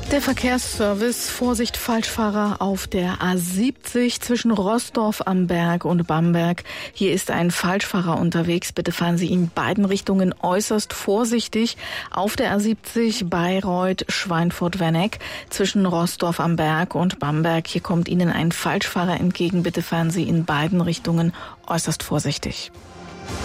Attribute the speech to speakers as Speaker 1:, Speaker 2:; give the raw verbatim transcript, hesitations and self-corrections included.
Speaker 1: Der Verkehrsservice, Vorsicht, Falschfahrer auf der A siebzig zwischen Roßdorf am Berg und Bamberg. Hier ist ein Falschfahrer unterwegs. Bitte fahren Sie in beiden Richtungen äußerst vorsichtig. Auf der A siebzig Bayreuth, Schweinfurt-Werneck zwischen Roßdorf am Berg und Bamberg. Hier kommt Ihnen ein Falschfahrer entgegen. Bitte fahren Sie in beiden Richtungen äußerst vorsichtig.